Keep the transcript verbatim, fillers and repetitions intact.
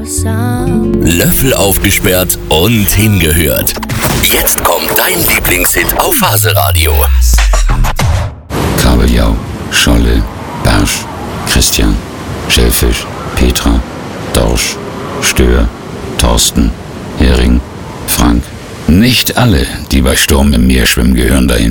Löffel aufgesperrt und hingehört. Jetzt kommt dein Lieblingshit auf Phase-Radio. Kabeljau, Scholle, Barsch, Christian, Schellfisch, Petra, Dorsch, Stör, Thorsten, Hering, Frank. Nicht alle, die bei Sturm im Meer schwimmen, gehören dahin.